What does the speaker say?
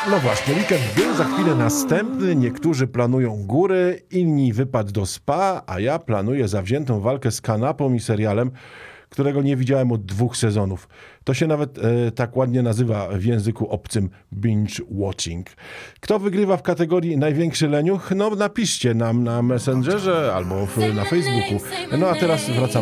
No właśnie, weekend był, za chwilę następny. Niektórzy planują góry, inni wypad do spa, a ja planuję zawziętą walkę z kanapą i serialem, którego nie widziałem od 2 sezonów. To się nawet tak ładnie nazywa w języku obcym binge watching. Kto wygrywa w kategorii największy leniuch? No napiszcie nam na Messengerze albo na Facebooku. No a teraz wracamy